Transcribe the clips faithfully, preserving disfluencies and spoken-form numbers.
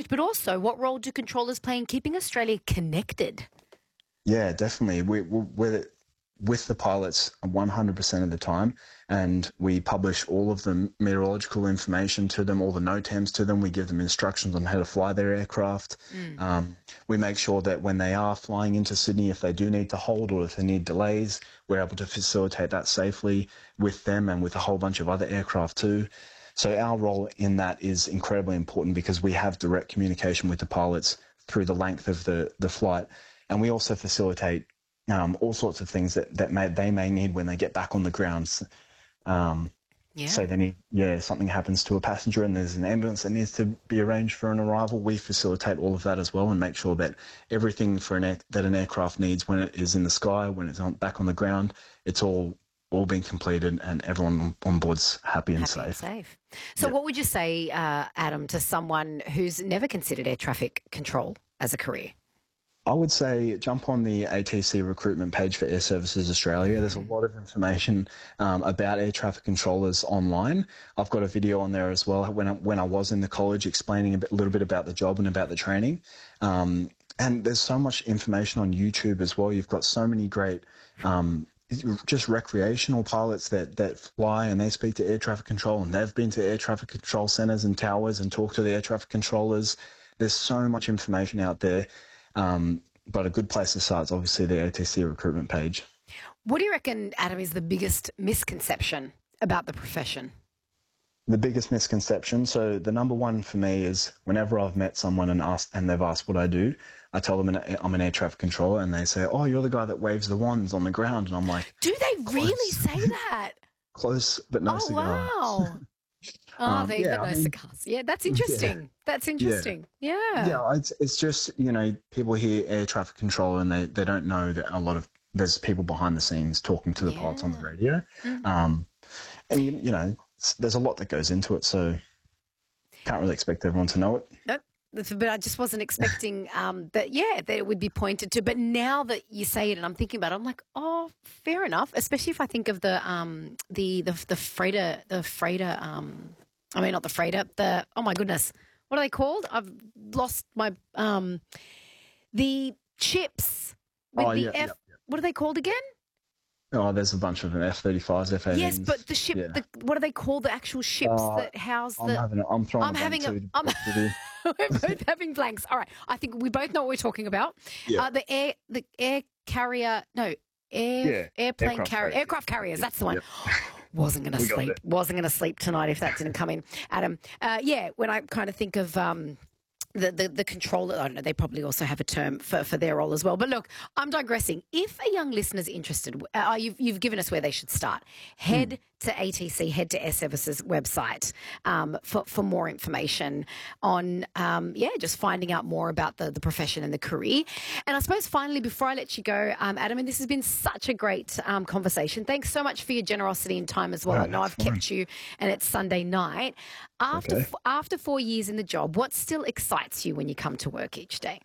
project, but also what role do controllers play in keeping Australia connected? Yeah, definitely. We, we're with the pilots one hundred percent of the time, and we publish all of the meteorological information to them, all the NOTAMs to them. We give them instructions on how to fly their aircraft. Mm. Um, we make sure that when they are flying into Sydney, if they do need to hold or if they need delays, we're able to facilitate that safely with them and with a whole bunch of other aircraft too. So our role in that is incredibly important because we have direct communication with the pilots through the length of the, the flight. And we also facilitate um, all sorts of things that, that may, they may need when they get back on the ground. Um, yeah. So they need, yeah, something happens to a passenger and there's an ambulance that needs to be arranged for an arrival. We facilitate all of that as well and make sure that everything for an air, that an aircraft needs when it is in the sky, when it's on, back on the ground, it's all all been completed and everyone on board's happy and happy safe. And safe. So yep. What would you say, uh, Adam, to someone who's never considered air traffic control as a career? I would say jump on the A T C recruitment page for Air Services Australia. There's a lot of information um, about air traffic controllers online. I've got a video on there as well when I, when I was in the college explaining a, bit, a little bit about the job and about the training. Um, and there's so much information on YouTube as well. You've got so many great um, just recreational pilots that, that fly and they speak to air traffic control and they've been to air traffic control centres and towers and talked to the air traffic controllers. There's so much information out there. Um, but a good place to start is obviously the A T C recruitment page. What do you reckon, Adam, is the biggest misconception about the profession? The biggest misconception, so the number one for me is whenever I've met someone and asked and they've asked what I do, I tell them I'm an air traffic controller and they say, oh, you're the guy that waves the wands on the ground. And I'm like, do they close. Really say that? Close, but no oh, cigar. Wow. Oh, um, they yeah, but no I mean, cigars. Yeah, that's interesting. Yeah. That's interesting. Yeah. Yeah, yeah it's, it's just, you know, people hear air traffic control and they, they don't know that a lot of, there's people behind the scenes talking to the yeah. pilots on the radio. Mm-hmm. Um, and, you, you know, there's a lot that goes into it, so can't really expect everyone to know it. Nope. But I just wasn't expecting um, that, yeah, that it would be pointed to. But now that you say it and I'm thinking about it, I'm like, oh, fair enough. Especially if I think of the um, the, the the freighter, the freighter, um, I mean, not the freighter, the, oh my goodness, what are they called? I've lost my, um, the chips with oh, the yeah, F, yeah, yeah. What are they called again? Oh, there's a bunch of them, F thirty-fives, F eighteens. Yes, but the ship, yeah. the, what do they call the actual ships uh, that house I'm the... Having a, I'm throwing I'm a having a... I'm, to we're both having blanks. All right, I think we both know what we're talking about. Yeah. Uh, the air the air carrier, no, air yeah. airplane aircraft carrier, carriers. aircraft carriers, that's the one. Yeah. Wasn't going to sleep. Wasn't going to sleep tonight if that didn't come in. Adam, uh, yeah, when I kind of think of... Um, The, the the controller, I don't know, they probably also have a term for, for their role as well. But look, I'm digressing. If a young listener's interested, uh, you've, you've given us where they should start. Head mm. to A T C, head to Air Services website um, for, for more information on, um, yeah, just finding out more about the, the profession and the career. And I suppose finally, before I let you go, um, Adam, and this has been such a great um, conversation. Thanks so much for your generosity and time as well. Oh, I know I've fine. kept you and it's Sunday night. After okay. f- after four years in the job, what still excites you when you come to work each day?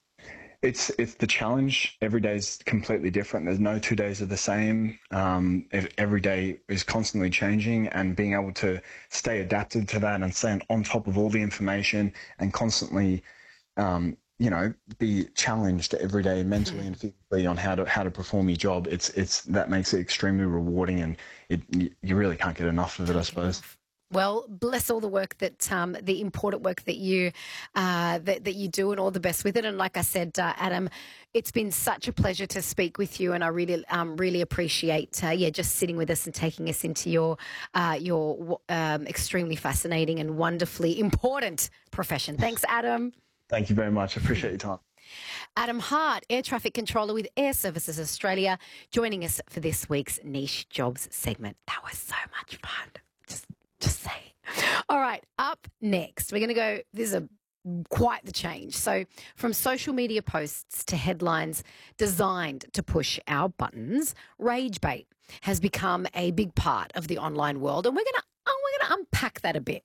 It's it's the challenge. Every day is completely different. There's no two days are the same. Um, every day is constantly changing, and being able to stay adapted to that and stay on top of all the information and constantly, um, you know, be challenged every day mentally and physically on how to how to perform your job. It's it's that makes it extremely rewarding, and it you really can't get enough of it, I suppose. Well, bless all the work that, um, the important work that you, uh, that, that you do, and all the best with it. And like I said, uh, Adam, it's been such a pleasure to speak with you, and I really, um, really appreciate, uh, yeah, just sitting with us and taking us into your, uh, your um, extremely fascinating and wonderfully important profession. Thanks, Adam. Thank you very much. I appreciate your time. Adam Hart, Air Traffic Controller with Air Services Australia, joining us for this week's Niche Jobs segment. That was so much fun. Just. Just saying. All right, up next, we're going to go, this is a quite the change. So from social media posts to headlines designed to push our buttons, rage bait has become a big part of the online world, and we're going to oh, we're going to unpack that a bit.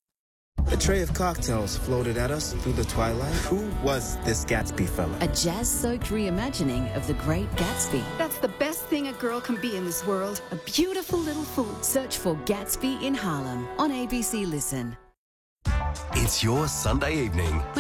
A tray of cocktails floated at us through the twilight. Who was this Gatsby fella? A jazz-soaked reimagining of The Great Gatsby. That's the best thing a girl can be in this world. A beautiful little fool. Search for Gatsby in Harlem on A B C Listen. It's your Sunday evening